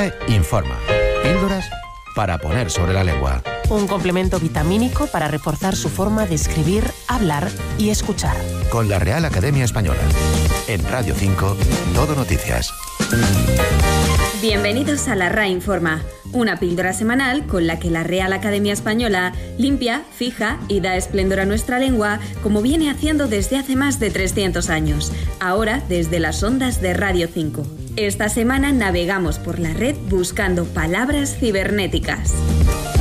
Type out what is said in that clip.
RAE informa. Píldoras para poner sobre la lengua. Un complemento vitamínico para reforzar su forma de escribir, hablar y escuchar. Con la Real Academia Española. En Radio 5, Todo Noticias. Bienvenidos a la RAE Informa, una píldora semanal con la que la Real Academia Española limpia, fija y da esplendor a nuestra lengua como viene haciendo desde hace más de 300 años, ahora desde las ondas de Radio 5. Esta semana navegamos por la red buscando palabras cibernéticas.